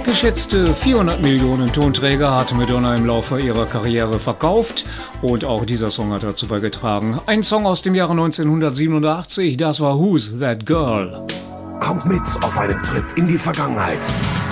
Geschätzte 400 Millionen Tonträger hat Madonna im Laufe ihrer Karriere verkauft und auch dieser Song hat dazu beigetragen. Ein Song aus dem Jahre 1987, das war Who's That Girl? Kommt mit auf einen Trip in die Vergangenheit.